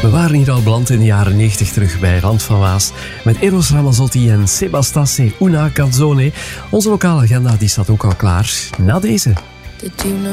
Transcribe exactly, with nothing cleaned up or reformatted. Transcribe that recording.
We waren hier al beland in de jaren negentig terug bij Rand van Waas met Eros Ramazzotti en Sebastasse Una Canzone. Onze lokale agenda die staat ook al klaar na deze. Did you know